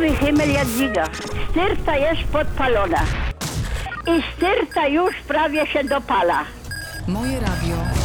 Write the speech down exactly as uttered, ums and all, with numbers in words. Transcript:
Różowy himmel Jadwiga. Styrta jest podpalona. I styrta już prawie się dopala. Moje radio.